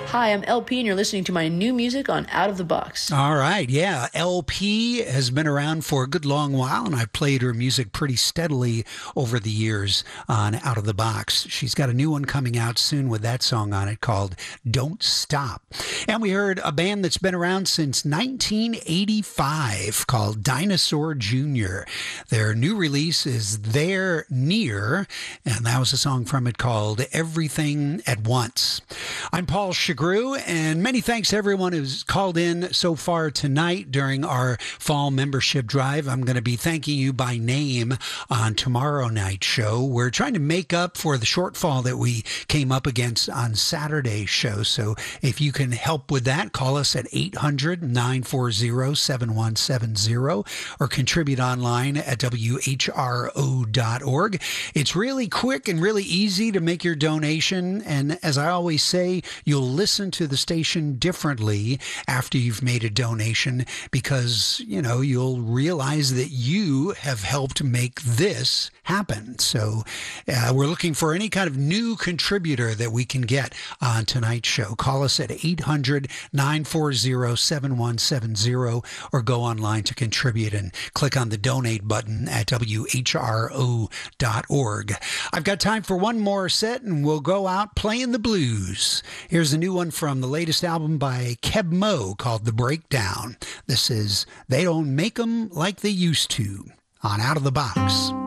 Hi, I'm LP, and you're listening to my new music on Out of the Box. All right, yeah. LP has been around for a good long while, and I've played her music pretty steadily over the years on Out of the Box. She's got a new one coming out soon with that song on it called Don't Stop. And we heard a band that's been around since 1985 called Dinosaur Jr. Their new release is There Near, and that was a song from it called Everything at Once. I'm Paul Shagrew, and many thanks to everyone who's called in so far tonight during our fall membership drive. I'm going to be thanking you by name on tomorrow night's show. We're trying to make up for the shortfall that we came up against on Saturday's show. So if you can help with that, call us at 800-940-7170 or contribute online at whro.org. It's really quick and really easy to make your donation. And as I always say, you'll listen to the station differently after you've made a donation because, you know, you'll realize that you have helped make this happen. So we're looking for any kind of new contributor that we can get on tonight's show. Call us at 800-940-7170 or go online to contribute and click on the donate button at whro.org. I've got time for one more set and we'll go out playing the blues. Here's a new one from the latest album by Keb Mo called The Breakdown. This is They Don't Make 'Em Like They Used to on Out of the Box.